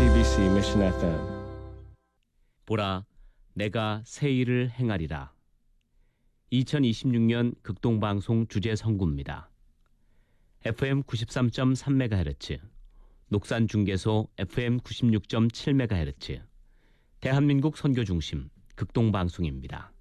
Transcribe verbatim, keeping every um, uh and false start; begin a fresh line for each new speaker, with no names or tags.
씨비씨 Mission 에프엠.
보라, 내가 새 일을 행하리라. 이천이십육 년 극동방송 주제 선구입니다. 에프엠 구십삼 점 삼 메가헤르츠, 녹산중계소 에프엠 구십육 점 칠 메가헤르츠, 대한민국 선교중심 극동방송입니다.